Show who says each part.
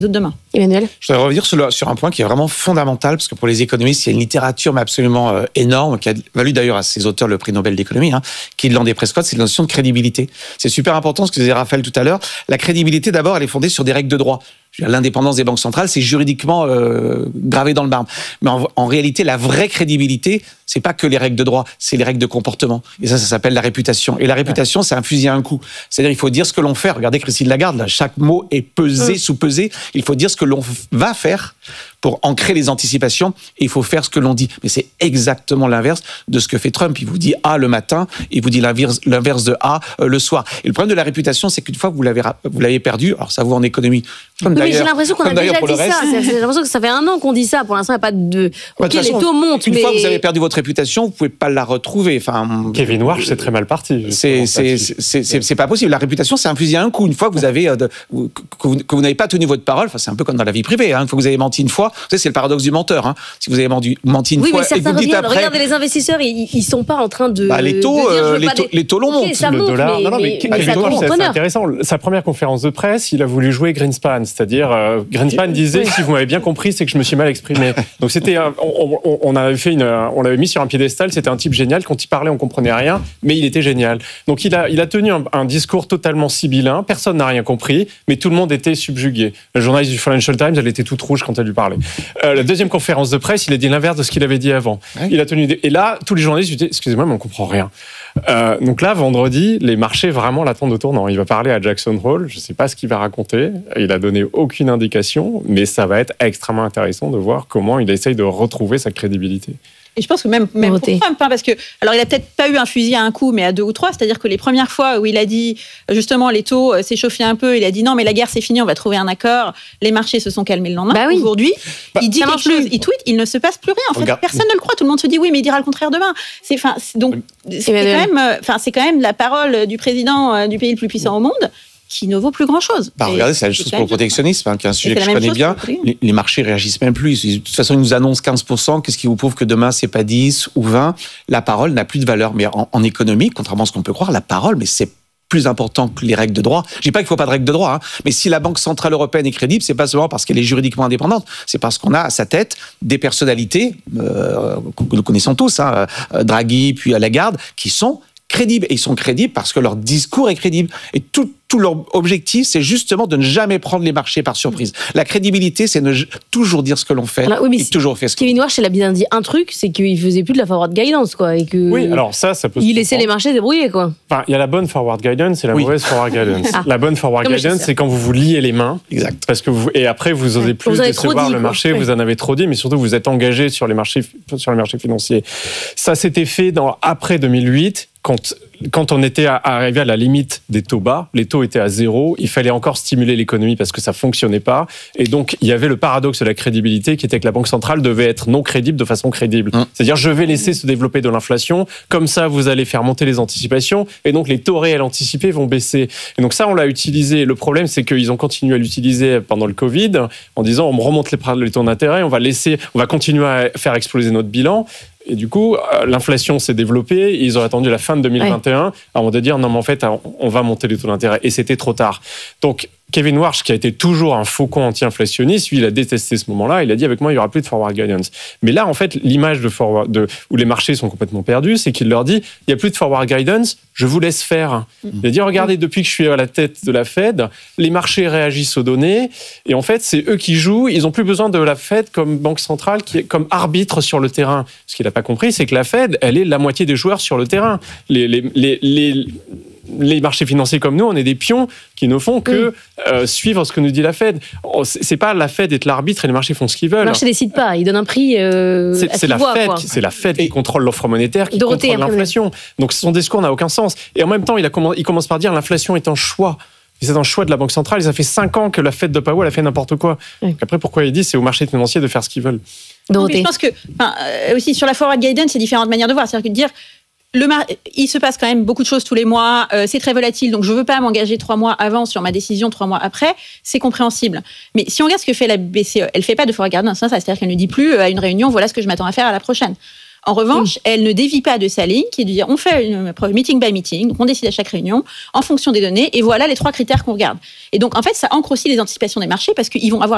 Speaker 1: demain.
Speaker 2: Emmanuel ?
Speaker 3: Je voudrais revenir sur un point qui est vraiment fondamental, parce que pour les économistes, il y a une littérature mais absolument énorme, qui a valu d'ailleurs à ses auteurs le prix Nobel d'économie, qui est de Land Prescott, c'est la notion de crédibilité. C'est super important, ce que disait Raphaël tout à l'heure. La crédibilité, d'abord, elle est fondée sur des règles de droit. L'indépendance des banques centrales, c'est juridiquement gravé dans le marbre. Mais en réalité, la vraie crédibilité, c'est pas que les règles de droit, c'est les règles de comportement. Et ça s'appelle la réputation. Et la réputation, c'est un fusil à un coup. C'est-à-dire, il faut dire ce que l'on fait. Regardez Christine Lagarde, là, chaque mot est pesé, sous-pesé. Il faut dire ce que l'on va faire pour ancrer les anticipations. Et il faut faire ce que l'on dit. Mais c'est exactement l'inverse de ce que fait Trump. Il vous dit A le matin, il vous dit l'inverse de A le soir. Et le problème de la réputation, c'est qu'une fois que vous l'avez perdu, alors ça vaut en économie.
Speaker 2: Mais j'ai l'impression qu'on a déjà dit ça. J'ai l'impression que ça fait 1 an qu'on dit ça. Pour l'instant, il n'y a pas de... Ok, les taux montent,
Speaker 3: une fois que vous avez perdu votre réputation, vous ne pouvez pas la retrouver. Enfin,
Speaker 4: Kevin Warsh, c'est très mal parti.
Speaker 3: C'est pas possible. La réputation, c'est un fusil à un coup. Une fois que vous avez que vous n'avez pas tenu votre parole, enfin, c'est un peu comme dans la vie privée. Une fois que vous avez menti une fois, vous savez, c'est le paradoxe du menteur. Si vous avez menti une fois et que vous dites après...
Speaker 2: Regardez les investisseurs, ils sont pas en train de...
Speaker 3: Les taux l'ont montent.
Speaker 2: Le
Speaker 4: dollar. Mais Kevin Warsh, c'est intéressant. Sa première conférence de presse, il a voulu jouer Greenspan, c'est-à-dire Greenspan disait si vous m'avez bien compris, c'est que je me suis mal exprimé. Donc c'était on l'avait mis sur un piédestal, c'était un type génial, quand il parlait on comprenait rien, mais il était génial. Donc il a tenu un discours totalement sibyllin, personne n'a rien compris, mais tout le monde était subjugué. La journaliste du Financial Times, elle était toute rouge quand elle lui parlait. La deuxième conférence de presse, il a dit l'inverse de ce qu'il avait dit avant. Il a tenu et là tous les journalistes lui disaient excusez-moi mais on comprend rien. Donc là, vendredi, les marchés vraiment l'attendent au tournant. Il va parler à Jackson Hole. Je ne sais pas ce qu'il va raconter. Il a donné aucune indication, mais ça va être extrêmement intéressant de voir comment il essaye de retrouver sa crédibilité.
Speaker 1: Et je pense que même pour Trump, parce que, alors il a peut-être pas eu un fusil à un coup, mais à 2 ou 3, c'est-à-dire que les premières fois où il a dit, justement, les taux s'échauffaient un peu, il a dit non, mais la guerre c'est fini, on va trouver un accord, les marchés se sont calmés le lendemain. Aujourd'hui, il dit quelque chose, il tweet, il ne se passe plus rien. En fait, personne ne le croit, tout le monde se dit oui, mais il dira le contraire demain. C'est quand même la parole du président du pays le plus puissant au monde, qui ne vaut plus grand-chose.
Speaker 3: Regardez, c'est la même chose pour le protectionnisme, qui est un sujet que je connais bien. Les marchés réagissent même plus. De toute façon, ils nous annoncent 15%. Qu'est-ce qui vous prouve que demain, c'est pas 10 ou 20 ? La parole n'a plus de valeur. Mais en économie, contrairement à ce qu'on peut croire, la parole, mais c'est plus important que les règles de droit. Je dis pas qu'il faut pas de règles de droit, mais si la Banque Centrale Européenne est crédible, c'est pas seulement parce qu'elle est juridiquement indépendante, c'est parce qu'on a à sa tête des personnalités, que nous connaissons tous, Draghi, puis Lagarde, qui sont crédibles. Et ils sont crédibles parce que leur discours est crédible. Et tout leur objectif, c'est justement de ne jamais prendre les marchés par surprise. La crédibilité, c'est de toujours dire ce que l'on fait et toujours faire ce que l'on fait.
Speaker 2: Kevin Warsh, il a bien dit un truc, c'est qu'il faisait plus de la forward guidance, quoi. Et que
Speaker 4: oui, alors ça peut
Speaker 2: il laissait les marchés débrouiller, quoi.
Speaker 4: Enfin, il y a la bonne forward guidance et la mauvaise forward guidance. La bonne forward guidance, c'est quand vous vous liez les mains.
Speaker 3: Exact.
Speaker 4: Parce que et après, vous n'osez plus décevoir le marché, vous en avez trop dit, mais surtout, vous êtes engagé sur les marchés financiers. Ça s'était fait après 2008, quand on était arrivé à la limite des taux bas, les taux étaient à 0, il fallait encore stimuler l'économie parce que ça fonctionnait pas. Et donc, il y avait le paradoxe de la crédibilité qui était que la Banque centrale devait être non crédible de façon crédible. C'est-à-dire, je vais laisser se développer de l'inflation, comme ça, vous allez faire monter les anticipations, et donc les taux réels anticipés vont baisser. Et donc ça, on l'a utilisé. Le problème, c'est qu'ils ont continué à l'utiliser pendant le Covid, en disant, on remonte les taux d'intérêt, on va continuer à faire exploser notre bilan. Et du coup, l'inflation s'est développée. Ils ont attendu la fin de 2021 avant de dire non, mais en fait, on va monter les taux d'intérêt. Et c'était trop tard. Donc, Kevin Warsh, qui a été toujours un faucon anti-inflationniste, lui, il a détesté ce moment-là. Il a dit avec moi, il n'y aura plus de forward guidance. Mais là, en fait, l'image où les marchés sont complètement perdus, c'est qu'il leur dit il n'y a plus de forward guidance, je vous laisse faire. Il a dit regardez, depuis que je suis à la tête de la Fed, les marchés réagissent aux données. Et en fait, c'est eux qui jouent. Ils n'ont plus besoin de la Fed comme banque centrale, qui est comme arbitre sur le terrain. Ce qu'il n'a pas compris, c'est que la Fed, elle est la moitié des joueurs sur le terrain. Les marchés financiers comme nous, on est des pions qui ne font que suivre ce que nous dit la Fed. C'est pas la Fed est l'arbitre et les marchés font ce qu'ils veulent.
Speaker 2: Le marché décide pas, il donne un prix.
Speaker 4: C'est la Fed qui contrôle l'offre monétaire, qui contrôle l'inflation. Donc son discours n'a aucun sens. Et en même temps, il commence par dire l'inflation est un choix. Et c'est un choix de la Banque centrale. Et ça fait 5 ans que la Fed de Powell a fait n'importe quoi. Oui. Après, pourquoi il dit c'est aux marchés financiers de faire ce qu'ils veulent.
Speaker 1: Mais je pense que aussi sur la forward guidance, il y a différentes manières de voir. C'est-à-dire que de dire il se passe quand même beaucoup de choses tous les mois, c'est très volatile, donc je ne veux pas m'engager 3 mois avant sur ma décision, 3 mois après, c'est compréhensible. Mais si on regarde ce que fait la BCE, elle ne fait pas de forward guidance, c'est-à-dire qu'elle ne dit plus à une réunion, voilà ce que je m'attends à faire à la prochaine. En revanche, elle ne dévie pas de sa ligne, qui est de dire on fait meeting by meeting, donc on décide à chaque réunion en fonction des données, et voilà les 3 critères qu'on regarde. Et donc en fait, ça ancre aussi les anticipations des marchés parce qu'ils vont avoir